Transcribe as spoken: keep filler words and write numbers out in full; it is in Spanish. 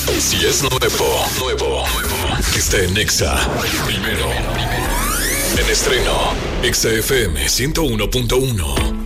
Si es nuevo, nuevo, nuevo, está en Exa. Primero. En estreno, Exa F M ciento uno punto uno.